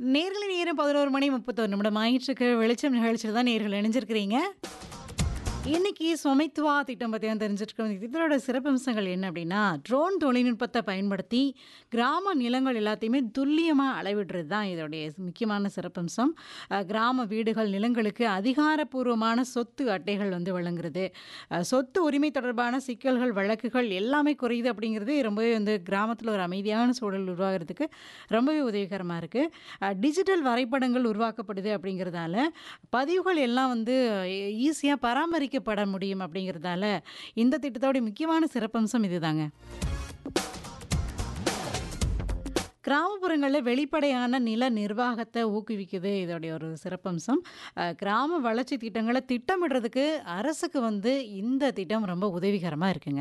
நேர்களை நேரம் 11 மணி 31 நிமிடம் ஆயிற்றுக்கு. வெளிச்சம் நிகழ்ச்சியில் தான் நேர்கள் இணைஞ்சிருக்கிறீங்க. இன்னைக்கு சொமைத்வா திட்டம் பற்றி தான் தெரிஞ்சிருக்கோம். இதோட சிறப்பம்சங்கள் என்ன அப்படின்னா, ட்ரோன் தொழில்நுட்பத்தை பயன்படுத்தி கிராம நிலங்கள் எல்லாத்தையுமே துல்லியமாக அளவிடுறது தான் இதோடைய முக்கியமான சிறப்பம்சம். கிராம வீடுகள் நிலங்களுக்கு அதிகாரப்பூர்வமான சொத்து அட்டைகள் வந்து வழங்குறது. சொத்து உரிமை தொடர்பான சிக்கல்கள் வழக்குகள் எல்லாமே குறையுது அப்படிங்கிறது ரொம்பவே வந்து கிராமத்தில் ஒரு அமைதியான சூழல் உருவாகிறதுக்கு ரொம்பவே உதவிகரமாக இருக்குது. டிஜிட்டல் வரைபடங்கள் உருவாக்கப்படுது அப்படிங்கிறதால பதிவுகள் எல்லாம் வந்து ஈஸியாக பராமரிக்கப்பட முடியும் அப்படிங்கிறதால இந்த திட்டத்தோட முக்கியமான சிறப்பம்சம் இதுதாங்க. கிராமப்புறங்களில் வெளிப்படையான நில நிர்வாகத்தை ஊக்குவிக்குது இதோடைய ஒரு சிறப்பம்சம். கிராம வளர்ச்சி திட்டங்களை திட்டமிடுறதுக்கு அரசுக்கு வந்து இந்த திட்டம் ரொம்ப உதவிகரமாக இருக்குங்க.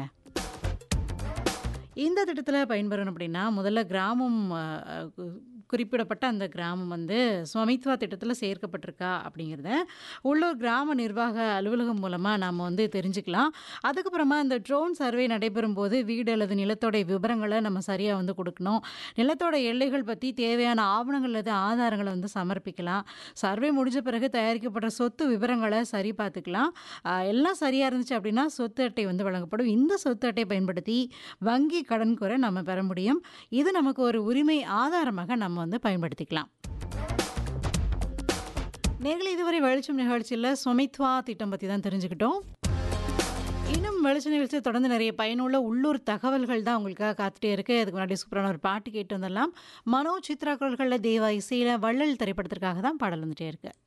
இந்த திட்டத்தில் பயன்பெறணும் அப்படின்னா முதல்ல கிராமம் குறிப்பிடப்பட்ட அந்த கிராமம் வந்து ஸ்வமித்வா திட்டத்தில் சேர்க்கப்பட்டிருக்கா அப்படிங்கிறத உள்ளூர் கிராம நிர்வாக அலுவலகம் மூலமாக நாம் வந்து தெரிஞ்சுக்கலாம். அதுக்கப்புறமா இந்த ட்ரோன் சர்வே நடைபெறும் போது வீடு அல்லது நிலத்தோடைய விவரங்களை நம்ம சரியாக வந்து கொடுக்கணும். நிலத்தோட எல்லைகள் பற்றி தேவையான ஆவணங்கள் அல்லது ஆதாரங்களை வந்து சமர்ப்பிக்கலாம். சர்வே முடிஞ்ச பிறகு தயாரிக்கப்பட்ட சொத்து விவரங்களை சரி பார்த்துக்கலாம். எல்லாம் சரியாக இருந்துச்சு அப்படின்னா சொத்து அட்டை வந்து வழங்கப்படும். இந்த சொத்து அட்டை பயன்படுத்தி வங்கி கடன் குறை நம்ம பெற முடியும். இது நமக்கு ஒரு உரிமை ஆதாரமாக நம்ம வந்து பயன்படுத்திக்கலாம். நேர்களை இதுவரை வெளிச்சம் நிகழ்ச்சியில் சொமைத்வா திட்டம் பற்றி தான் தெரிஞ்சுக்கிட்டோம். இன்னும் வெளிச்ச நிகழ்ச்சி தொடர்ந்து நிறைய பயனுள்ள உள்ளூர் தகவல்கள் தான் உங்களுக்காக காத்துட்டே இருக்கு. அதுக்கு முன்னாடி சூப்பரான ஒரு பாட்டு கேட்டு வந்துடலாம். மனோ சித்ரா குரல்களில் தேவா இசையில் வள்ளல் திரைப்படத்திற்காக தான் பாடல் வந்துட்டே இருக்கு.